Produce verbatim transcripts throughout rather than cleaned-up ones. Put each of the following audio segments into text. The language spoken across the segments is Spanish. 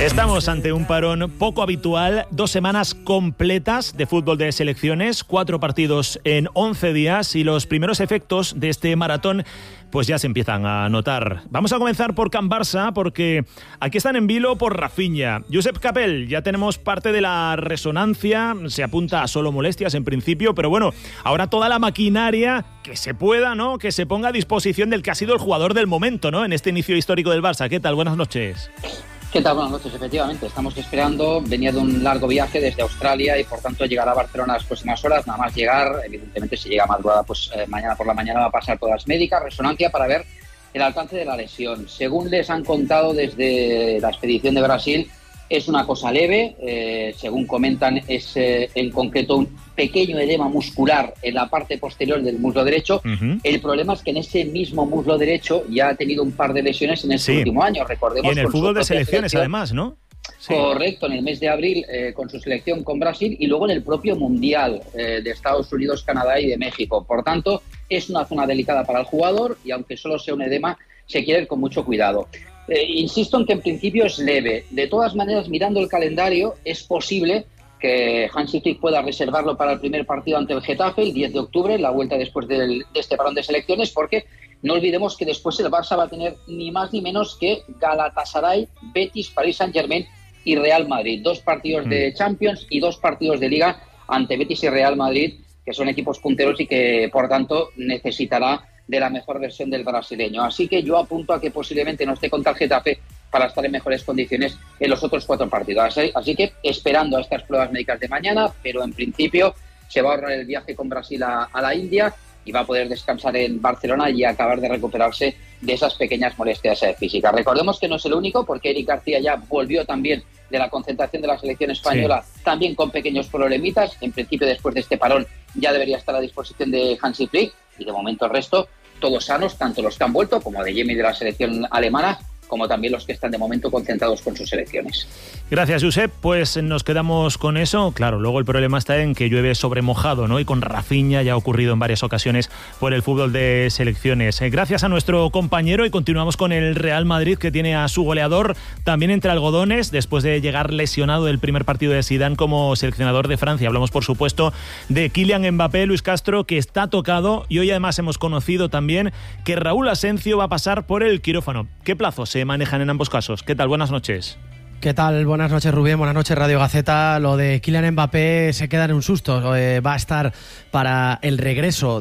Estamos ante un parón poco habitual, dos semanas completas de fútbol de selecciones, cuatro partidos en once días y los primeros efectos de este maratón pues ya se empiezan a notar. Vamos a comenzar por Can Barça porque aquí están en vilo por Rafinha. Josep Capell, ya tenemos parte de la resonancia, se apunta a solo molestias en principio, pero bueno, ahora toda la maquinaria que se pueda, ¿no? Que se ponga a disposición del que ha sido el jugador del momento, ¿no? En este inicio histórico del Barça. ¿Qué tal? Buenas noches. ¿Qué tal? Buenas noches. Efectivamente, estamos esperando. Venía de un largo viaje desde Australia y por tanto llegará a Barcelona las próximas horas. Nada más llegar, evidentemente si llega madrugada, pues eh, mañana por la mañana va a pasar por las médicas, resonancia para ver el alcance de la lesión. Según les han contado desde la expedición de Brasil, es una cosa leve, eh, según comentan es eh, en concreto un pequeño edema muscular en la parte posterior del muslo derecho. Uh-huh. El problema es que en ese mismo muslo derecho ya ha tenido un par de lesiones en este sí. último año, recordemos. Y en el fútbol de selecciones selección, además, ¿no? Sí. Correcto, en el mes de abril eh, con su selección con Brasil y luego en el propio Mundial eh, de Estados Unidos, Canadá y de México. Por tanto, es una zona delicada para el jugador y aunque solo sea un edema, se quiere ir con mucho cuidado. Eh, insisto en que en principio es leve. De todas maneras, mirando el calendario, es posible que Hansi Flick pueda reservarlo para el primer partido ante el Getafe, el diez de octubre, la vuelta después del, de este parón de selecciones, porque no olvidemos que después el Barça va a tener ni más ni menos que Galatasaray, Betis, Paris Saint-Germain y Real Madrid. Dos partidos mm. de Champions y dos partidos de Liga ante Betis y Real Madrid, que son equipos punteros y que, por tanto, necesitará de la mejor versión del brasileño. Así que yo apunto a que posiblemente no esté contra el Getafe para estar en mejores condiciones en los otros cuatro partidos. Así, así que esperando a estas pruebas médicas de mañana, pero en principio se va a ahorrar el viaje con Brasil a, a la India y va a poder descansar en Barcelona y acabar de recuperarse de esas pequeñas molestias físicas. Recordemos que no es el único, porque Eric García ya volvió también de la concentración de la selección española, sí. también con pequeños problemitas. En principio, después de este parón, ya debería estar a disposición de Hansi Flick. Y de momento el resto, todos sanos, tanto los que han vuelto como de Jimmy de la selección alemana, como también los que están de momento concentrados con sus selecciones. Gracias, Josep. Pues nos quedamos con eso. Claro, luego el problema está en que llueve sobre mojado, ¿no? Y con Rafinha ya ha ocurrido en varias ocasiones por el fútbol de selecciones. Gracias a nuestro compañero y continuamos con el Real Madrid, que tiene a su goleador también entre algodones después de llegar lesionado del primer partido de Zidane como seleccionador de Francia. Hablamos, por supuesto, de Kylian Mbappé, Luis Castro, que está tocado, y hoy además hemos conocido también que Raúl Asencio va a pasar por el quirófano. ¿Qué plazos se manejan en ambos casos? ¿Qué tal? Buenas noches. ¿Qué tal? Buenas noches, Rubén. Buenas noches, Radio Gaceta. Lo de Kylian Mbappé se queda en un susto. Eh, va a estar para el regreso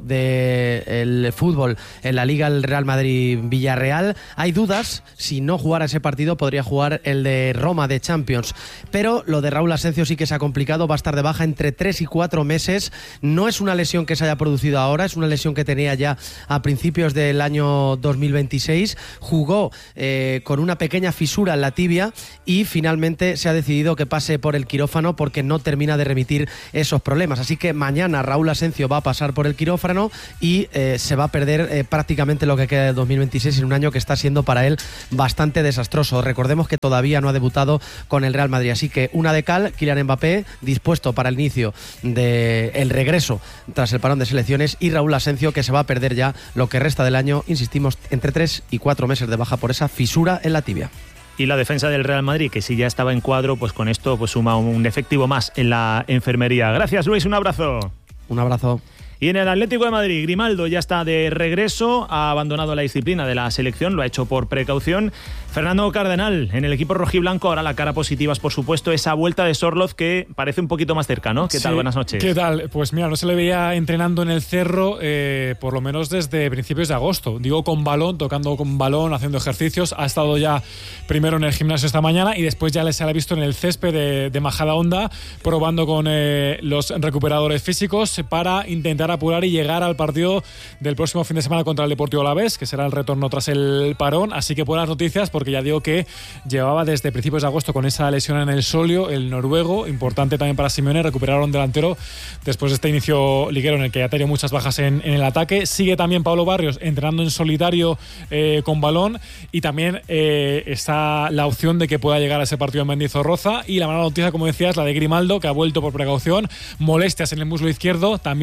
del fútbol en la Liga el Real Madrid-Villarreal. Hay dudas. Si no jugara ese partido, podría jugar el de Roma de Champions. Pero lo de Raúl Asencio sí que se ha complicado. Va a estar de baja entre tres y cuatro meses. No es una lesión que se haya producido ahora. Es una lesión que tenía ya a principios del año dos mil veintiséis. Jugó eh, con una pequeña fisura en la tibia y finalmente se ha decidido que pase por el quirófano porque no termina de remitir esos problemas. Así que mañana Raúl Asencio va a pasar por el quirófano y eh, se va a perder eh, prácticamente lo que queda de dos mil veintiséis en un año que está siendo para él bastante desastroso. Recordemos que todavía no ha debutado con el Real Madrid. Así que una de cal, Kylian Mbappé dispuesto para el inicio del regreso tras el parón de selecciones, y Raúl Asencio, que se va a perder ya lo que resta del año, insistimos, entre tres y cuatro meses de baja por esa fisura en la tibia. Y la defensa del Real Madrid, que si ya estaba en cuadro, pues con esto pues suma un efectivo más en la enfermería. Gracias, Luis, un abrazo. Un abrazo. Y en el Atlético de Madrid, Grimaldo ya está de regreso, ha abandonado la disciplina de la selección, lo ha hecho por precaución. Fernando Cardenal, en el equipo rojiblanco, ahora la cara positiva es, por supuesto, esa vuelta de Sorloz que parece un poquito más cerca, ¿no? ¿Qué tal? Sí. Buenas noches. ¿Qué tal? Pues mira, no se le veía entrenando en el Cerro eh, por lo menos desde principios de agosto. Digo, con balón, tocando con balón, haciendo ejercicios. Ha estado ya primero en el gimnasio esta mañana y después ya se le ha visto en el césped de, de Majadahonda, probando con eh, los recuperadores físicos para intentar apurar y llegar al partido del próximo fin de semana contra el Deportivo Alavés, que será el retorno tras el parón. Así que buenas noticias, porque ya digo que llevaba desde principios de agosto con esa lesión en el sóleo, el noruego, importante también para Simeone, recuperar a un delantero después de este inicio liguero en el que ya tenía muchas bajas en, en el ataque. Sigue también Pablo Barrios entrenando en solitario eh, con balón, y también eh, está la opción de que pueda llegar a ese partido en Mendizorroza. Y la mala noticia, como decías, la de Grimaldo, que ha vuelto por precaución, molestias en el muslo izquierdo, también a partir de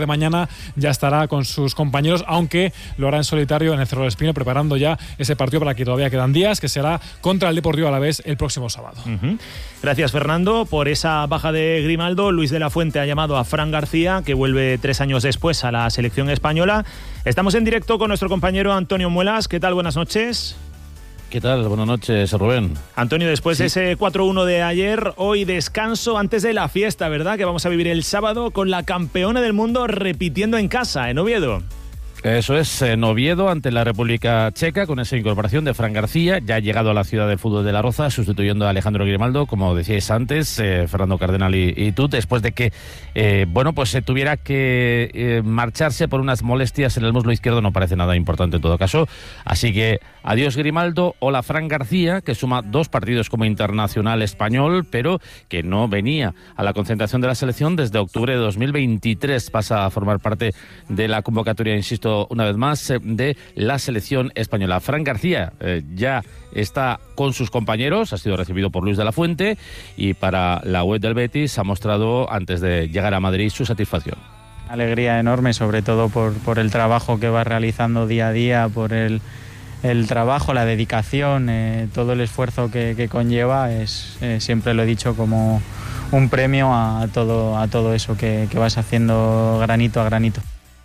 mañana ya estará con sus compañeros, aunque lo hará en solitario en el Cerro del Espino, preparando ya ese partido para el que todavía quedan días, que será contra el Deportivo Alavés el próximo sábado. Uh-huh. Gracias, Fernando, por esa baja de Grimaldo. Luis de la Fuente ha llamado a Fran García, que vuelve tres años después a la selección española. Estamos en directo con nuestro compañero Antonio Muelas. ¿Qué tal? Buenas noches. ¿Qué tal? Buenas noches, Rubén. Antonio, después sí. de ese cuatro uno de ayer, hoy descanso antes de la fiesta, ¿verdad? Que vamos a vivir el sábado con la campeona del mundo repitiendo en casa, en Oviedo. Eso es, en Oviedo, ante la República Checa, con esa incorporación de Fran García, ya ha llegado a la ciudad del fútbol de La Roza, sustituyendo a Alejandro Grimaldo, como decíais antes, eh, Fernando Cardenal y, y tú, después de que, eh, bueno, pues se tuviera que eh, marcharse por unas molestias en el muslo izquierdo. No parece nada importante en todo caso, así que adiós Grimaldo, hola Fran García, que suma dos partidos como internacional español, pero que no venía a la concentración de la selección desde octubre de dos mil veintitrés, pasa a formar parte de la convocatoria, insisto, una vez más, de la selección española. Fran García eh, ya está con sus compañeros, ha sido recibido por Luis de la Fuente, y para la web del Betis ha mostrado, antes de llegar a Madrid, su satisfacción. Alegría enorme, sobre todo por, por el trabajo que va realizando día a día, por el, el trabajo, la dedicación, eh, todo el esfuerzo que, que conlleva. Es, eh, siempre lo he dicho, como un premio a todo, a todo eso que, que vas haciendo granito a granito.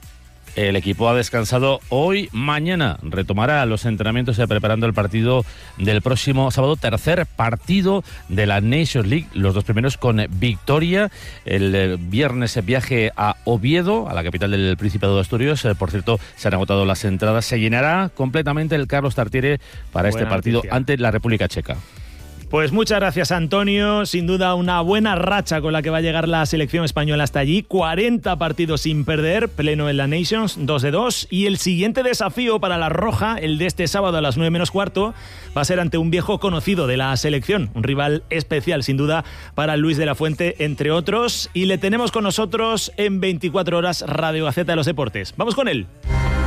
El equipo ha descansado hoy, mañana retomará los entrenamientos y preparando el partido del próximo sábado, tercer partido de la Nations League, los dos primeros con victoria. El viernes viaje a Oviedo, a la capital del Principado de Asturias. Por cierto, se han agotado las entradas. Se llenará completamente el Carlos Tartiere para Buena este partido noticia. ante la República Checa. Pues muchas gracias, Antonio. Sin duda una buena racha con la que va a llegar la selección española hasta allí. cuarenta partidos sin perder, pleno en la Nations, dos de dos. Y el siguiente desafío para la Roja, el de este sábado a las nueve menos cuarto, va a ser ante un viejo conocido de la selección. Un rival especial, sin duda, para Luis de la Fuente, entre otros. Y le tenemos con nosotros en veinticuatro horas Radio Gaceta de los Deportes. Vamos con él.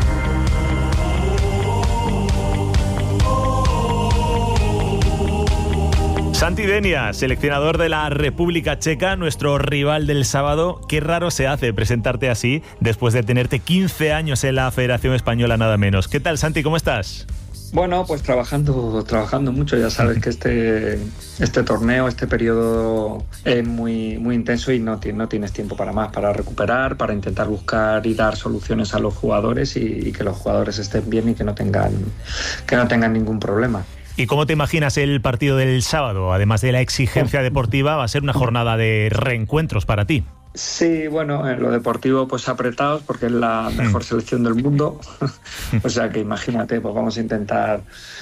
Santi Denia, seleccionador de la República Checa, nuestro rival del sábado. Qué raro se hace presentarte así después de tenerte quince años en la Federación Española, nada menos. ¿Qué tal, Santi? ¿Cómo estás? Bueno, pues trabajando, trabajando mucho. Ya sabes que este, este torneo, este periodo es muy, muy intenso y no, no tienes tiempo para más, para recuperar, para intentar buscar y dar soluciones a los jugadores y, y que los jugadores estén bien y que no tengan, que no tengan ningún problema. ¿Y cómo te imaginas el partido del sábado? Además de la exigencia deportiva, va a ser una jornada de reencuentros para ti. Sí, bueno, en lo deportivo pues apretados porque es la mejor selección del mundo. O sea que imagínate, pues vamos a intentar...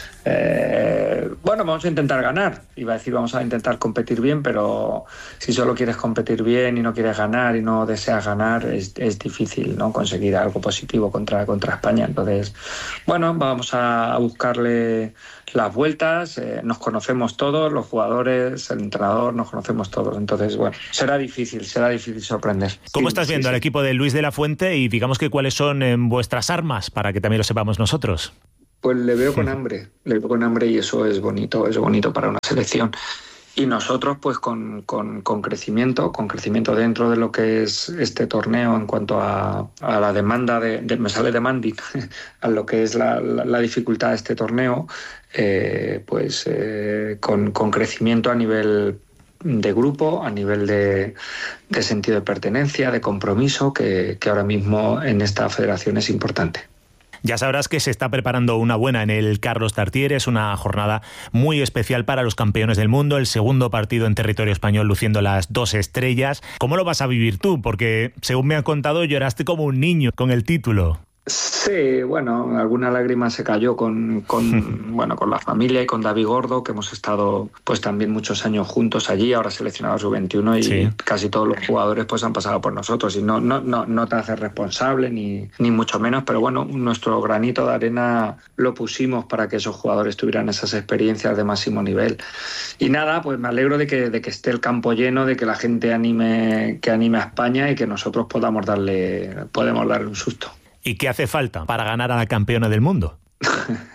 Eh, bueno, vamos a intentar ganar. Iba a decir vamos a intentar competir bien, pero si solo quieres competir bien y no quieres ganar y no deseas ganar, es, es difícil, ¿no?, conseguir algo positivo contra, contra España. Entonces, bueno, vamos a buscarle las vueltas. Eh, nos conocemos todos, los jugadores, el entrenador, nos conocemos todos. Entonces, bueno, será difícil, será difícil sorprender. ¿Cómo sí, estás viendo sí, al sí. equipo de Luis de la Fuente y digamos que cuáles son eh, vuestras armas para que también lo sepamos nosotros? Pues le veo con hambre, le veo con hambre y eso es bonito, es bonito para una selección. Y nosotros pues con, con, con crecimiento, con crecimiento dentro de lo que es este torneo en cuanto a, a la demanda, de, de me sale demanding, a lo que es la, la, la dificultad de este torneo, eh, pues eh, con, con crecimiento a nivel de grupo, a nivel de, de sentido de pertenencia, de compromiso, que, que ahora mismo en esta federación es importante. Ya sabrás que se está preparando una buena en el Carlos Tartiere. Es una jornada muy especial para los campeones del mundo. El segundo partido en territorio español luciendo las dos estrellas. ¿Cómo lo vas a vivir tú? Porque, según me han contado, lloraste como un niño con el título. Sí, bueno, alguna lágrima se cayó con, con, bueno, con la familia y con David Gordo, que hemos estado pues también muchos años juntos allí, ahora seleccionado sub veintiuno y sí. Casi todos los jugadores pues han pasado por nosotros y no, no, no, no te haces responsable ni, ni mucho menos, pero bueno, nuestro granito de arena lo pusimos para que esos jugadores tuvieran esas experiencias de máximo nivel. Y nada, pues me alegro de que, de que esté el campo lleno, de que la gente anime, que anime a España y que nosotros podamos darle, podemos darle un susto. ¿Y qué hace falta para ganar a la campeona del mundo?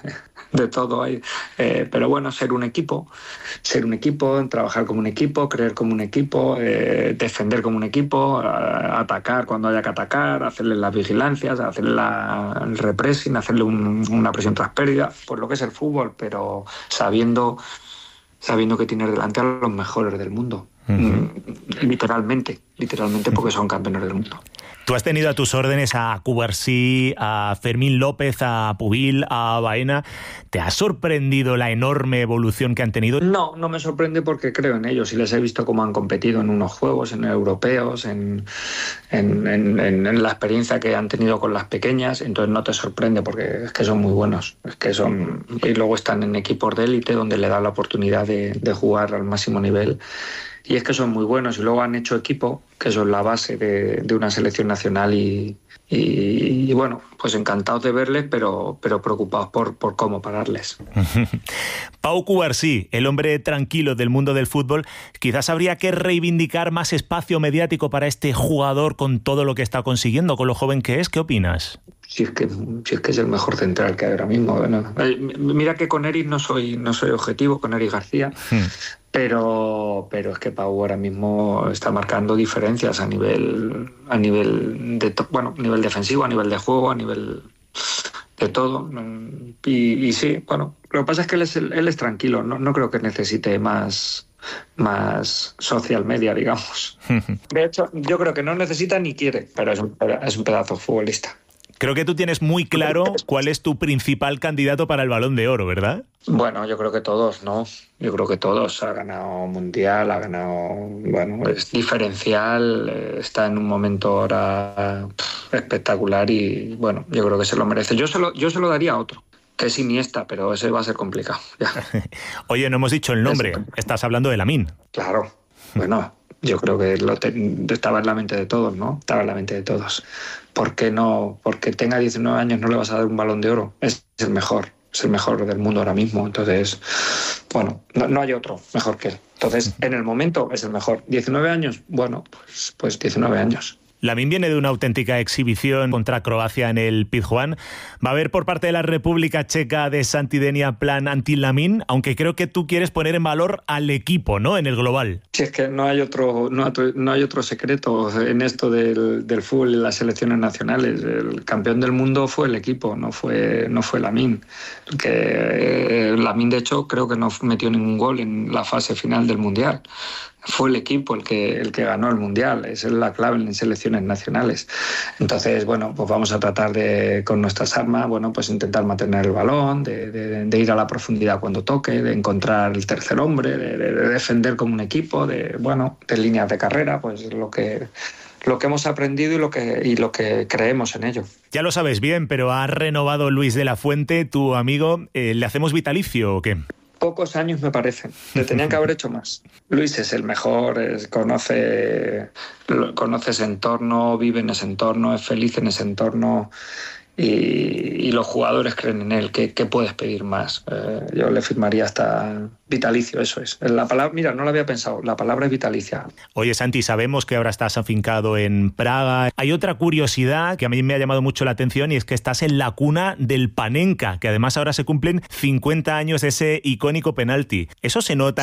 de todo hay. Eh, pero bueno, ser un equipo, ser un equipo, trabajar como un equipo, creer como un equipo, eh, defender como un equipo, a, atacar cuando haya que atacar, hacerle las vigilancias, hacerle la, el repressing, hacerle un, una presión tras pérdida, pues lo que es el fútbol, pero sabiendo, sabiendo que tienes delante a los mejores del mundo. Uh-huh. Literalmente, literalmente porque son campeones del mundo. Tú has tenido a tus órdenes a Cubarsí, a Fermín López, a Pubil, a Baena. ¿Te ha sorprendido la enorme evolución que han tenido? No, no me sorprende porque creo en ellos y les he visto cómo han competido en unos juegos, en europeos, en, en, en, en la experiencia que han tenido con las pequeñas. Entonces no te sorprende porque es que son muy buenos. Es que son y luego están en equipos de élite donde le dan la oportunidad de, de jugar al máximo nivel. Y es que son muy buenos y luego han hecho equipo, que eso es la base de, de una selección nacional y, y, y bueno, pues encantados de verles, pero, pero preocupados por, por cómo pararles. Pau Cubarsí, el hombre tranquilo del mundo del fútbol, quizás habría que reivindicar más espacio mediático para este jugador con todo lo que está consiguiendo, con lo joven que es. ¿Qué opinas? Si es que, si es que es el mejor central que hay ahora mismo. Bueno, mira que con Eric no soy, no soy objetivo, con Eric García, hmm. pero, pero es que Pau ahora mismo está marcando diferencias a nivel, a nivel de, bueno, a nivel defensivo, a nivel de juego, a nivel de todo. Y, y sí, bueno, lo que pasa es que él es, él es tranquilo, no, no creo que necesite más... más social media, digamos. De hecho, yo creo que no necesita ni quiere, pero es un, es un pedazo futbolista. Creo que tú tienes muy claro cuál es tu principal candidato para el Balón de Oro, ¿verdad? Bueno, yo creo que todos, ¿no? Yo creo que todos. Ha ganado Mundial, ha ganado... Bueno, es diferencial, está en un momento ahora espectacular y, bueno, yo creo que se lo merece. Yo se lo, yo se lo daría a otro, que es Iniesta, pero ese va a ser complicado. Ya. Oye, no hemos dicho el nombre. Estás hablando de Lamine. Claro. Bueno, yo creo que lo te, estaba en la mente de todos, ¿no? Estaba en la mente de todos. ¿Por qué no? Porque tenga diecinueve años no le vas a dar un Balón de Oro. Es el mejor, es el mejor del mundo ahora mismo. Entonces, bueno, no, no hay otro mejor que él. Entonces, en el momento es el mejor. ¿diecinueve años? Bueno, pues, pues diecinueve años. Lamine viene de una auténtica exhibición contra Croacia en el Pizjuán. ¿Va a haber por parte de la República Checa de Santidenia plan anti-Lamine? Aunque creo que tú quieres poner en valor al equipo, ¿no? En el global. Sí, es que no hay otro, no, no hay otro secreto en esto del, del fútbol y las selecciones nacionales. El campeón del mundo fue el equipo, no fue, no fue Lamine. Que eh, Lamine, de hecho, creo que no metió ningún gol en la fase final del Mundial. Fue el equipo el que, el que ganó el Mundial, esa es la clave en selecciones nacionales. Entonces, bueno, pues vamos a tratar de, con nuestras armas, bueno, pues intentar mantener el balón, de, de, de ir a la profundidad cuando toque, de encontrar el tercer hombre, de, de, de defender como un equipo, de, bueno, de líneas de carrera, pues lo que... lo que hemos aprendido y lo que y lo que creemos en ello. Ya lo sabes bien, pero ha renovado Luis de la Fuente, tu amigo. Eh, ¿Le hacemos vitalicio o qué? Pocos años me parecen. Le tenían que haber hecho más. Luis es el mejor, es, conoce, conoce ese entorno, vive en ese entorno, es feliz en ese entorno y, y los jugadores creen en él. ¿Qué, qué puedes pedir más? Eh, yo le firmaría hasta vitalicio, eso es. La palabra, mira, no lo había pensado, la palabra es vitalicia. Oye, Santi, sabemos que ahora estás afincado en Praga. Hay otra curiosidad que a mí me ha llamado mucho la atención y es que estás en la cuna del Panenka, que además ahora se cumplen cincuenta años de ese icónico penalti. ¿Eso se nota